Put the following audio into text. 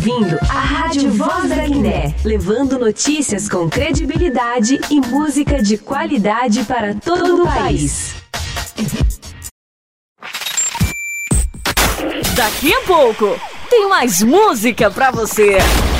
Vindo a Rádio Voz da Guiné, levando notícias com credibilidade e música de qualidade para todo o país. Daqui a pouco tem mais música pra você.